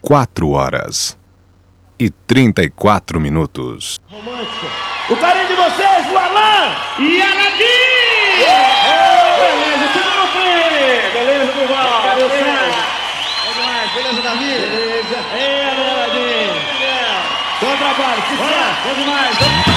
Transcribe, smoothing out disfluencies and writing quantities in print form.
4h34. Romântica. O carinho de vocês, o Alan e a Nadir! Beleza, tudo no play! Beleza, Duval? Beleza, Davi? Beleza. Nadir! Bom trabalho, sucesso! Bom demais!